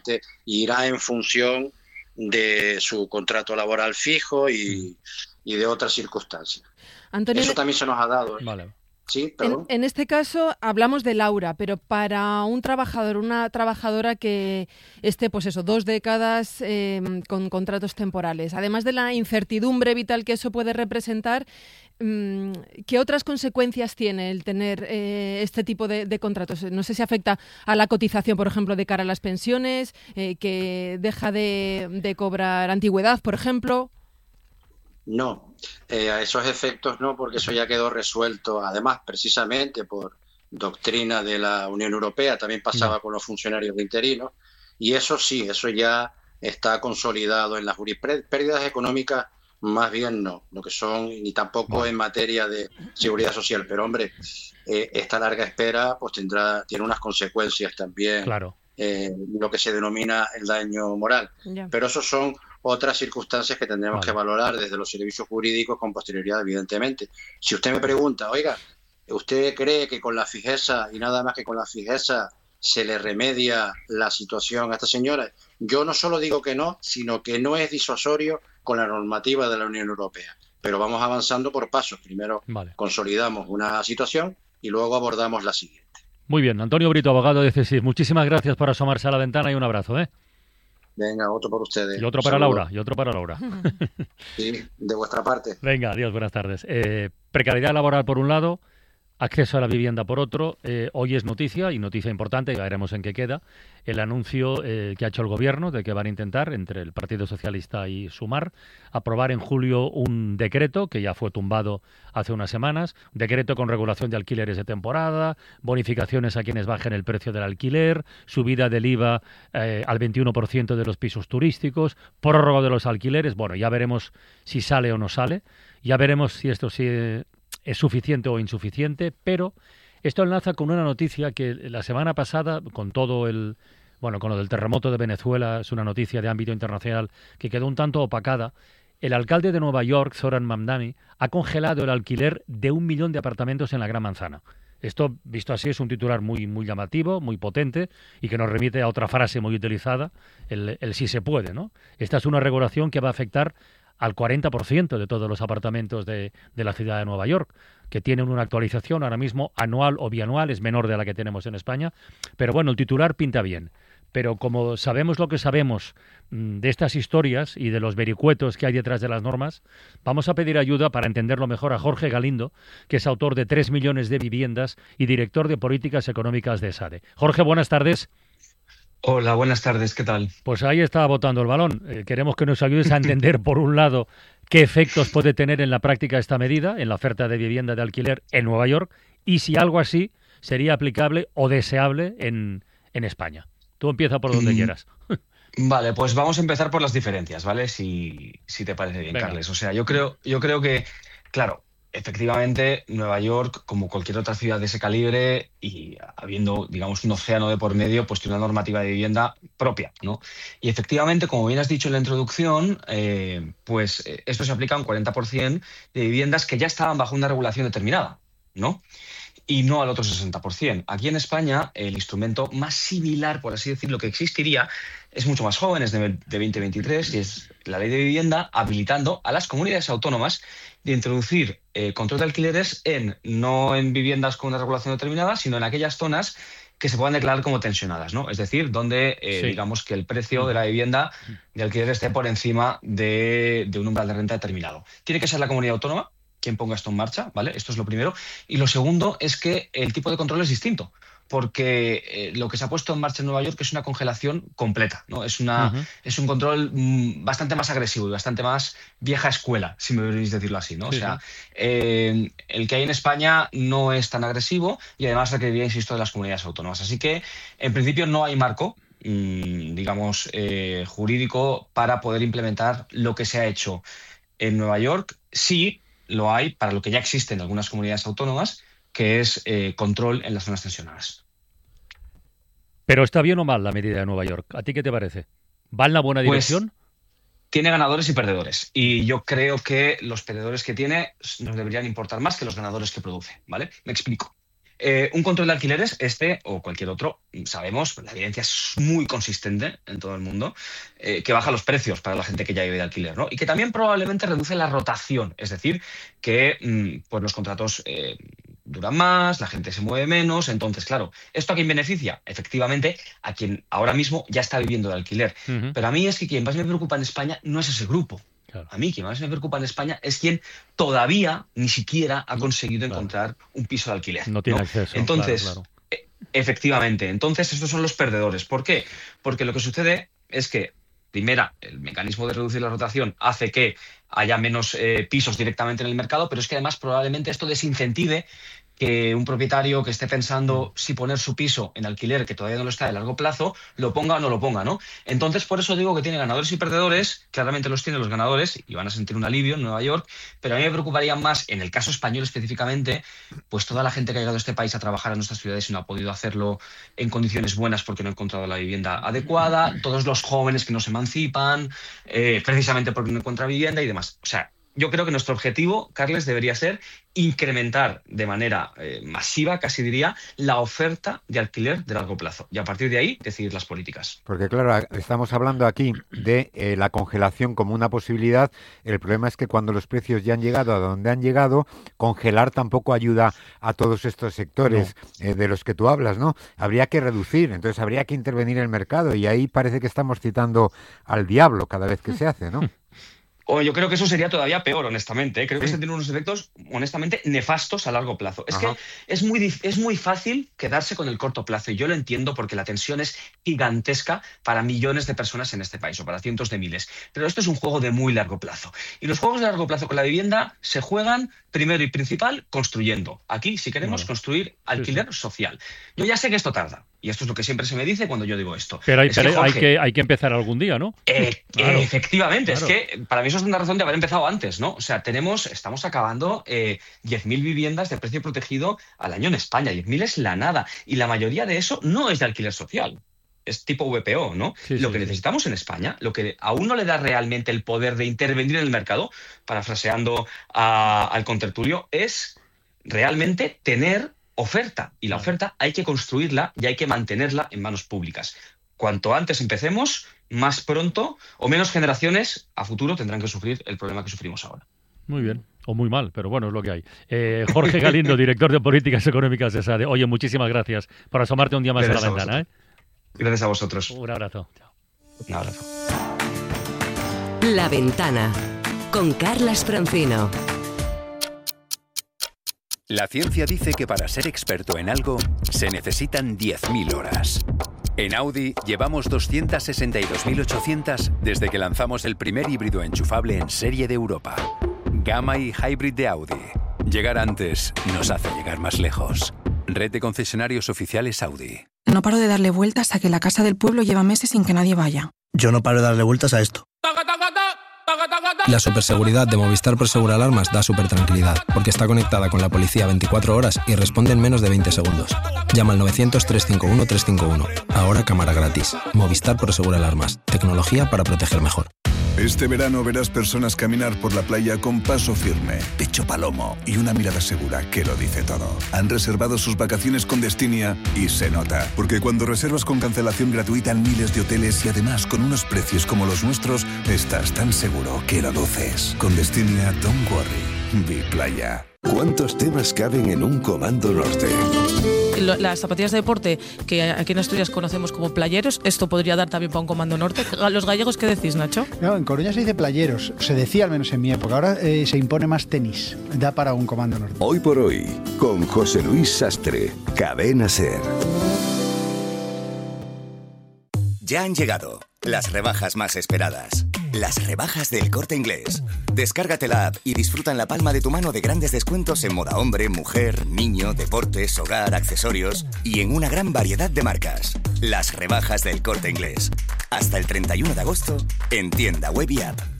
evidentemente irá en función de su contrato laboral fijo y de otras circunstancias. Antonio, eso también se nos ha dado. Vale. Sí, perdón. En este caso hablamos de Laura, pero para un trabajador, una trabajadora que esté, pues eso, 2 décadas con contratos temporales, además de la incertidumbre vital que eso puede representar, ¿qué otras consecuencias tiene el tener este tipo de contratos? No sé si afecta a la cotización, por ejemplo, de cara a las pensiones, que deja de cobrar antigüedad, por ejemplo. No, a esos efectos no, porque eso ya quedó resuelto, además, precisamente por doctrina de la Unión Europea, también pasaba con los funcionarios de interinos, y eso sí, eso ya está consolidado en la jurisprudencia. Pérdidas económicas, más bien no, lo que son, ni tampoco en materia de seguridad social, pero hombre, esta larga espera pues tiene unas consecuencias también, claro. Lo que se denomina el daño moral, pero esos son otras circunstancias que tendremos que valorar desde los servicios jurídicos con posterioridad, evidentemente. Si usted me pregunta, oiga, ¿usted cree que con la fijeza y nada más que con la fijeza se le remedia la situación a esta señora? Yo no solo digo que no, sino que no es disuasorio con la normativa de la Unión Europea. Pero vamos avanzando por pasos. Primero consolidamos una situación y luego abordamos la siguiente. Muy bien. Antonio Brito, abogado de CESIF. Muchísimas gracias por asomarse a la ventana y un abrazo, ¿eh? Venga, otro por ustedes. Y otro para Laura, y otro para Laura. Sí, de vuestra parte. Venga, adiós, buenas tardes. Precariedad laboral por un lado, acceso a la vivienda por otro. Hoy es noticia, y noticia importante, ya veremos en qué queda, el anuncio que ha hecho el Gobierno de que van a intentar, entre el Partido Socialista y Sumar, aprobar en julio un decreto que ya fue tumbado hace unas semanas, un decreto con regulación de alquileres de temporada, bonificaciones a quienes bajen el precio del alquiler, subida del IVA al 21% de los pisos turísticos, prórroga de los alquileres. Bueno, ya veremos si sale o no sale, ya veremos si esto sí es suficiente o insuficiente, pero esto enlaza con una noticia que la semana pasada, con todo con lo del terremoto de Venezuela, es una noticia de ámbito internacional que quedó un tanto opacada. El alcalde de Nueva York, Zoran Mamdani, ha congelado el alquiler de 1 millón de apartamentos en la Gran Manzana. Esto, visto así, es un titular muy, muy llamativo, muy potente y que nos remite a otra frase muy utilizada, el sí se puede, ¿no? Esta es una regulación que va a afectar al 40% de todos los apartamentos de la ciudad de Nueva York, que tienen una actualización ahora mismo anual o bianual, es menor de la que tenemos en España, pero bueno, el titular pinta bien. Pero como sabemos lo que sabemos de estas historias y de los vericuetos que hay detrás de las normas, vamos a pedir ayuda para entenderlo mejor a Jorge Galindo, que es autor de 3 millones de viviendas y director de políticas económicas de SADE. Jorge, buenas tardes. Hola, buenas tardes, ¿qué tal? Pues ahí está botando el balón. Queremos que nos ayudes a entender, por un lado, qué efectos puede tener en la práctica esta medida, en la oferta de vivienda de alquiler en Nueva York, y si algo así sería aplicable o deseable en España. Tú empieza por donde quieras. Vale, pues vamos a empezar por las diferencias, ¿vale? Si te parece bien, Venga. Carles. O sea, yo creo que, claro, efectivamente, Nueva York, como cualquier otra ciudad de ese calibre y habiendo, digamos, un océano de por medio, pues tiene una normativa de vivienda propia, ¿no? Y efectivamente, como bien has dicho en la introducción, esto se aplica a un 40% de viviendas que ya estaban bajo una regulación determinada, ¿no? Y no al otro 60%. Aquí en España, el instrumento más similar, por así decirlo, que existiría es mucho más joven, es de 2023, y es la Ley de Vivienda habilitando a las comunidades autónomas de introducir control de alquileres no en viviendas con una regulación determinada, sino en aquellas zonas que se puedan declarar como tensionadas, ¿no? Es decir, donde digamos que el precio de la vivienda de alquiler esté por encima de un umbral de renta determinado. Tiene que ser la comunidad autónoma quien ponga esto en marcha, ¿vale? Esto es lo primero. Y lo segundo es que el tipo de control es distinto, porque lo que se ha puesto en marcha en Nueva York es una congelación completa, ¿no? Es un control bastante más agresivo y bastante más vieja escuela, si me permitís decirlo así, ¿no? Sí, o sea, el que hay en España no es tan agresivo y además requeriría, insisto, de las comunidades autónomas. Así que, en principio, no hay marco digamos, jurídico para poder implementar lo que se ha hecho en Nueva York. Sí lo hay para lo que ya existe en algunas comunidades autónomas, que es control en las zonas tensionadas. ¿Pero está bien o mal la medida de Nueva York? ¿A ti qué te parece? ¿Va en la buena dirección? Tiene ganadores y perdedores. Y yo creo que los perdedores que tiene nos deberían importar más que los ganadores que produce, ¿vale? Me explico. Un control de alquileres, este o cualquier otro, sabemos, la evidencia es muy consistente en todo el mundo, que baja los precios para la gente que ya vive de alquiler, ¿no? Y que también probablemente reduce la rotación, es decir, que pues los contratos duran más, la gente se mueve menos. Entonces, claro, ¿esto a quién beneficia? Efectivamente, a quien ahora mismo ya está viviendo de alquiler. Pero a mí es que quien más me preocupa en España no es ese grupo. Claro. A mí quien más me preocupa en España es quien todavía ni siquiera ha conseguido encontrar un piso de alquiler. No tiene acceso. Entonces, claro. Efectivamente. Entonces, estos son los perdedores. ¿Por qué? Porque lo que sucede es que, primera, el mecanismo de reducir la rotación hace que haya menos pisos directamente en el mercado, pero es que además probablemente esto desincentive que un propietario que esté pensando si poner su piso en alquiler, que todavía no lo está de largo plazo, lo ponga o no lo ponga, ¿no? Entonces, por eso digo que tiene ganadores y perdedores. Claramente los tienen los ganadores y van a sentir un alivio en Nueva York, pero a mí me preocuparía más, en el caso español específicamente, pues toda la gente que ha llegado a este país a trabajar en nuestras ciudades y no ha podido hacerlo en condiciones buenas porque no ha encontrado la vivienda adecuada, todos los jóvenes que no se emancipan, precisamente porque no encuentran vivienda y demás. O sea, yo creo que nuestro objetivo, Carles, debería ser incrementar de manera masiva, casi diría, la oferta de alquiler de largo plazo. Y a partir de ahí, decidir las políticas. Porque claro, estamos hablando aquí de la congelación como una posibilidad. El problema es que cuando los precios ya han llegado a donde han llegado, congelar tampoco ayuda a todos estos sectores de los que tú hablas, ¿no? Habría que reducir, entonces habría que intervenir en el mercado y ahí parece que estamos citando al diablo cada vez que se hace, ¿no? Yo creo que eso sería todavía peor, honestamente. Creo que eso tiene unos efectos, honestamente, nefastos a largo plazo. Es que es muy fácil quedarse con el corto plazo, y yo lo entiendo porque la tensión es gigantesca para millones de personas en este país, o para cientos de miles. Pero esto es un juego de muy largo plazo. Y los juegos de largo plazo con la vivienda se juegan, primero y principal, construyendo. Aquí, si queremos construir alquiler social. Yo ya sé que esto tarda. Y esto es lo que siempre se me dice cuando yo digo esto. Pero hay que empezar algún día, ¿no? Claro, efectivamente, claro. Es que para mí eso es una razón de haber empezado antes, ¿no? O sea, estamos acabando 10.000 viviendas de precio protegido al año en España. 10.000 es la nada. Y la mayoría de eso no es de alquiler social. Es tipo VPO, ¿no? Lo que necesitamos en España, lo que aún no le da realmente el poder de intervenir en el mercado, parafraseando al contertulio, es realmente tener oferta, y la oferta hay que construirla y hay que mantenerla en manos públicas. Cuanto antes empecemos, más pronto o menos generaciones a futuro tendrán que sufrir el problema que sufrimos ahora. Muy bien, o muy mal, pero bueno, es lo que hay. Jorge Galindo, director de Políticas Económicas de SADE. Oye, muchísimas gracias por asomarte un día más a la ventana. Gracias a vosotros. Un abrazo. Chao. Un abrazo. La Ventana, con Carlas Francino. La ciencia dice que para ser experto en algo se necesitan 10.000 horas. En Audi llevamos 262.800 desde que lanzamos el primer híbrido enchufable en serie de Europa. Gamma y Hybrid de Audi. Llegar antes nos hace llegar más lejos. Red de concesionarios oficiales Audi. No paro de darle vueltas a que la casa del pueblo lleva meses sin que nadie vaya. Yo no paro de darle vueltas a esto. La superseguridad de Movistar Prosegur Alarmas da supertranquilidad, porque está conectada con la policía 24 horas y responde en menos de 20 segundos. Llama al 900-351-351. Ahora cámara gratis. Movistar Prosegur Alarmas. Tecnología para proteger mejor. Este verano verás personas caminar por la playa con paso firme, pecho palomo y una mirada segura que lo dice todo. Han reservado sus vacaciones con Destinia y se nota, porque cuando reservas con cancelación gratuita en miles de hoteles y además con unos precios como los nuestros, estás tan seguro que lo luces. Con Destinia, don't worry, be playa. ¿Cuántos temas caben en un Comando Norte? Las zapatillas de deporte que aquí en Asturias conocemos como playeros, esto podría dar también para un Comando Norte. ¿Los gallegos qué decís, Nacho? No, en Coruña se dice playeros, se decía al menos en mi época. Ahora se impone más tenis, da para un Comando Norte. Hoy por hoy, con José Luis Sastre, Cadena SER. Ya han llegado las rebajas más esperadas. Las rebajas del Corte Inglés. Descárgate la app y disfruta en la palma de tu mano de grandes descuentos en moda hombre, mujer, niño, deportes, hogar, accesorios y en una gran variedad de marcas. Las rebajas del Corte Inglés. Hasta el 31 de agosto en tienda web y app.